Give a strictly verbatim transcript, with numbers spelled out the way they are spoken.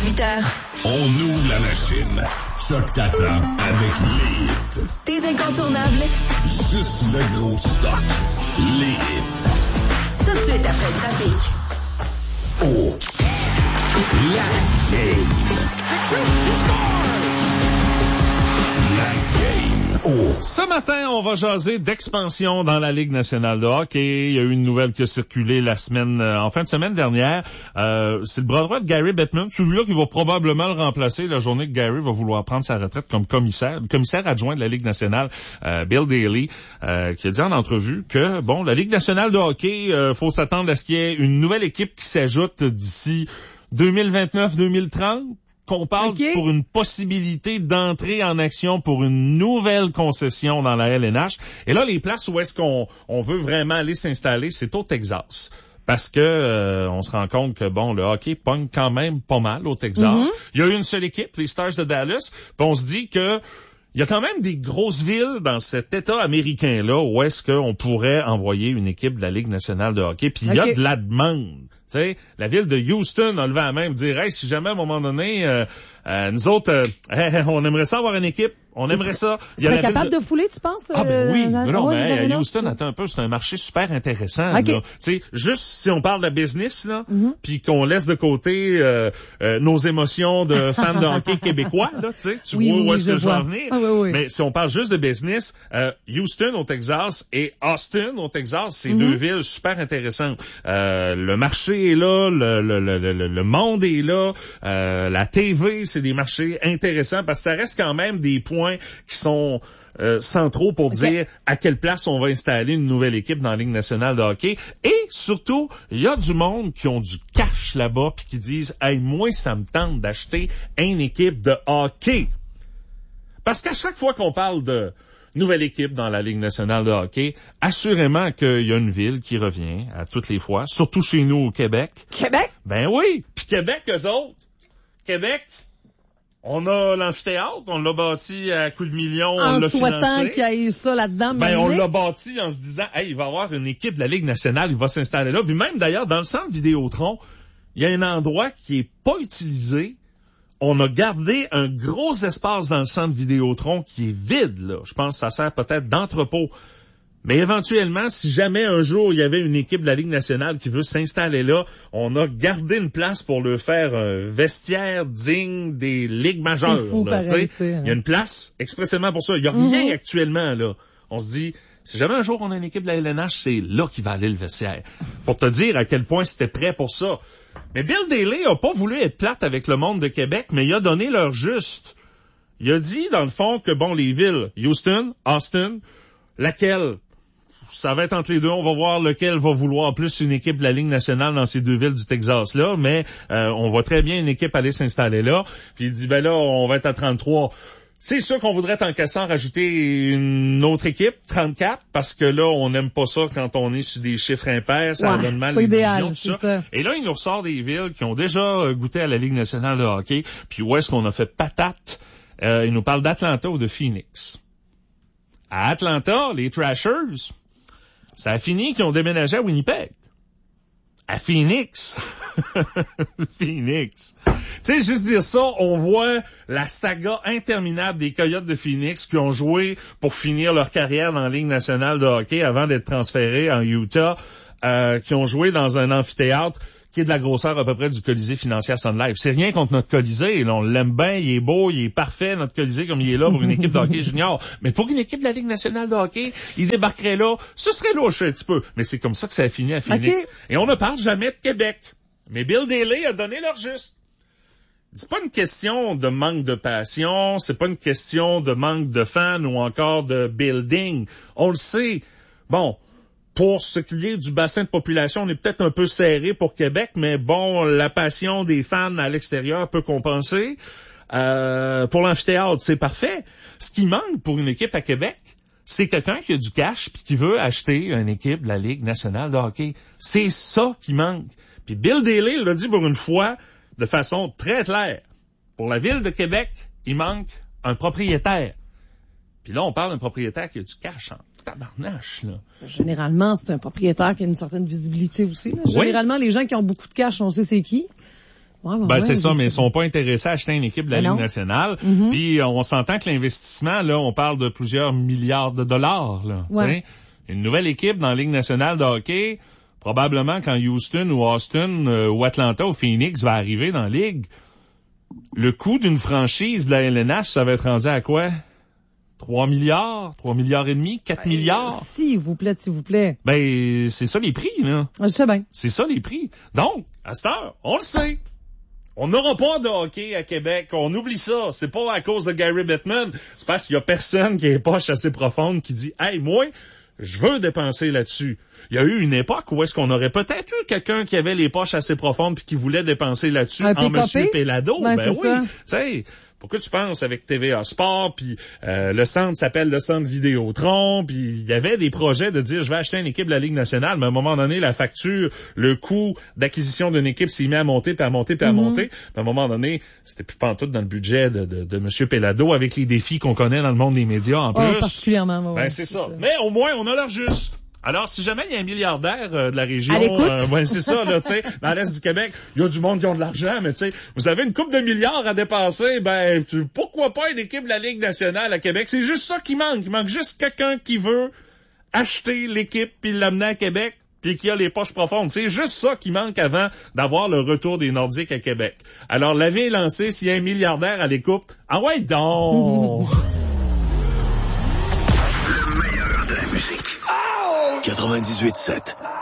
dix-huit heures. On ouvre la machine. Choc t'attend avec les hits. Tes incontournables. Juste le gros stock. Les hits. Tout de suite après le trafic. Oh. La game. La game. Oh. Ce matin, on va jaser d'expansion dans la Ligue nationale de hockey. Il y a eu une nouvelle qui a circulé la semaine, euh, en fin de semaine dernière. Euh, c'est le bras droit de Gary Bettman, celui-là qui va probablement le remplacer la journée que Gary va vouloir prendre sa retraite comme commissaire. Le commissaire adjoint de la Ligue nationale, euh, Bill Daly, euh, qui a dit en entrevue que, bon, la Ligue nationale de hockey, euh, faut s'attendre à ce qu'il y ait une nouvelle équipe qui s'ajoute d'ici deux mille vingt-neuf deux mille trente. Qu'on parle okay. pour une possibilité d'entrer en action pour une nouvelle concession dans la L N H. Et là, les places où est-ce qu'on on veut vraiment aller s'installer, c'est au Texas. Parce que euh, on se rend compte que, bon, le hockey pogne quand même pas mal au Texas. Mm-hmm. Il y a eu une seule équipe, les Stars de Dallas, puis on se dit que il y a quand même des grosses villes dans cet État américain-là où est-ce qu'on pourrait envoyer une équipe de la Ligue nationale de hockey. Puis il okay. y a de la demande. Tu sais, la ville de Houston a levé la main et dire hey, si jamais à un moment donné, euh, euh, nous autres, euh, on aimerait ça avoir une équipe, on aimerait ça. Tu es capable de... de fouler, tu penses? Ah ben oui, euh, mais non, ouais, mais hey, Houston, attends un peu, c'est un marché super intéressant. Okay. Tu sais, juste si on parle de business, là, mm-hmm. puis qu'on laisse de côté euh, euh, nos émotions de fans de hockey québécois, là, tu sais, tu oui, vois oui, où est-ce que je vois. veux en venir. Ah, oui, oui. Mais si on parle juste de business, euh, Houston au Texas et Austin au Texas, c'est mm-hmm. deux villes super intéressantes. Euh, le marché est là, le, le, le, le, le monde est là, euh, la T V, c'est des marchés intéressants parce que ça reste quand même des points qui sont euh, centraux pour okay. dire à quelle place on va installer une nouvelle équipe dans la Ligue nationale de hockey. Et surtout, il y a du monde qui ont du cash là-bas puis qui disent « Hey, moi, ça me tente d'acheter une équipe de hockey. » Parce qu'à chaque fois qu'on parle de nouvelle équipe dans la Ligue nationale de hockey, assurément qu'il y a une ville qui revient à toutes les fois, surtout chez nous au Québec. Québec? Ben oui! Puis Québec, eux autres. Québec, on a l'amphithéâtre, on l'a bâti à coups de millions, en on l'a financé. En souhaitant qu'il y ait eu ça là-dedans. Ben, on l'a bâti en se disant, hey, il va y avoir une équipe de la Ligue nationale, il va s'installer là. Puis même d'ailleurs, dans le centre Vidéotron, il y a un endroit qui est pas utilisé. On a gardé un gros espace dans le centre Vidéotron qui est vide, là. Je pense que ça sert peut-être d'entrepôt. Mais éventuellement, si jamais un jour il y avait une équipe de la Ligue nationale qui veut s'installer là, on a gardé une place pour leur faire un vestiaire digne des ligues majeures. Fou, là, pareil, hein. Il y a une place expressément pour ça. Il y a rien mm-hmm. actuellement là. On se dit, si jamais un jour on a une équipe de la L N H, c'est là qu'il va aller le vestiaire. Pour te dire à quel point c'était prêt pour ça. Mais Bill Daly a pas voulu être plate avec le monde de Québec, mais il a donné leur juste. Il a dit, dans le fond, que bon, les villes, Houston, Austin, laquelle, ça va être entre les deux, on va voir lequel va vouloir plus une équipe de la Ligue nationale dans ces deux villes du Texas-là, mais euh, on voit très bien une équipe aller s'installer là. Puis il dit, ben là, on va être à trente-trois. C'est sûr qu'on voudrait, tant qu'à ça, rajouter une autre équipe, trente-quatre, parce que là, on n'aime pas ça quand on est sur des chiffres impairs, ça ouais, donne mal les divisions, tout ça. ça. Et là, il nous ressort des villes qui ont déjà goûté à la Ligue nationale de hockey, puis où est-ce qu'on a fait patate. Euh, il nous parle d'Atlanta ou de Phoenix. À Atlanta, les Trashers, ça a fini qu'ils ont déménagé à Winnipeg. À Phoenix. Phoenix. Tu sais, juste dire ça, on voit la saga interminable des Coyotes de Phoenix qui ont joué pour finir leur carrière dans la Ligue nationale de hockey avant d'être transférés en Utah, euh, qui ont joué dans un amphithéâtre qui est de la grosseur à peu près du Colisée Financière Sun Life. C'est rien contre notre Colisée, là, on l'aime bien, il est beau, il est parfait, notre Colisée, comme il est là pour une équipe de hockey junior. Mais pour une équipe de la Ligue nationale de hockey, il débarquerait là, ce serait louche un petit peu. Mais c'est comme ça que ça a fini à Phoenix. Okay. Et on ne parle jamais de Québec. Mais Bill Daly a donné leur juste. C'est pas une question de manque de passion, c'est pas une question de manque de fans ou encore de building. On le sait. Bon, pour ce qui est du bassin de population, on est peut-être un peu serré pour Québec, mais bon, la passion des fans à l'extérieur peut compenser. Euh, pour l'amphithéâtre, c'est parfait. Ce qui manque pour une équipe à Québec, c'est quelqu'un qui a du cash puis qui veut acheter une équipe de la Ligue nationale de hockey. C'est ça qui manque. Puis Bill Daly l'a dit pour une fois de façon très claire. Pour la ville de Québec, il manque un propriétaire. Puis là, on parle d'un propriétaire qui a du cash en tabarnache, là. Généralement, c'est un propriétaire qui a une certaine visibilité aussi, là. Oui. Généralement, les gens qui ont beaucoup de cash, on sait c'est qui. Ouais, ouais, Ben, ouais, c'est ça, je mais ils sais. sont pas intéressés à acheter une équipe de la Ben Ligue non. nationale. Mhm. Puis, on s'entend que l'investissement, là, on parle de plusieurs milliards de dollars, là. Ouais. T'sais. Une nouvelle équipe dans la Ligue nationale de hockey, probablement quand Houston ou Austin euh, ou Atlanta ou Phoenix va arriver dans la Ligue, le coût d'une franchise de la L N H, ça va être rendu à quoi? trois milliards? trois milliards et demi? quatre milliards? S'il vous plaît, s'il vous plaît. Ben, c'est ça les prix, là. Je sais bien. C'est ça les prix. Donc, à cette heure, on le sait. On n'aura pas de hockey à Québec. On oublie ça. C'est pas à cause de Gary Bettman. C'est parce qu'il y a personne qui a les poches assez profondes qui dit « Hey, moi, je veux dépenser là-dessus. » Il y a eu une époque où est-ce qu'on aurait peut-être eu quelqu'un qui avait les poches assez profondes puis qui voulait dépenser là-dessus Un en P K P? Monsieur Pelado. Ben, Ben, c'est oui. Tu sais, pourquoi tu penses avec T V A Sport puis euh, le centre s'appelle le centre Vidéotron puis il y avait des projets de dire je vais acheter une équipe de la Ligue nationale, mais à un moment donné la facture, le coût d'acquisition d'une équipe s'y met à monter puis à monter puis à Mm-hmm. monter. Puis à un moment donné, c'était plus pantoute dans le budget de, de, de Monsieur Pelado avec les défis qu'on connaît dans le monde des médias en Oh, plus. particulièrement. Ouais, Ben ouais, c'est ça. Mais au moins on a leur juste. Alors, si jamais il y a un milliardaire euh, de la région, À l'écoute. euh, ouais, c'est ça, là, tu sais, dans l'Est du Québec, il y a du monde qui ont de l'argent, mais tu sais, vous avez une coupe de milliards à dépenser, ben, tu- pourquoi pas une équipe de la Ligue nationale à Québec? C'est juste ça qui manque. Il manque juste quelqu'un qui veut acheter l'équipe puis l'amener à Québec puis qui a les poches profondes. C'est juste ça qui manque avant d'avoir le retour des Nordiques à Québec. Alors, la vie est lancée, s'il y a un milliardaire à l'écoute, ah ouais, donc! quatre-vingt-dix-huit sept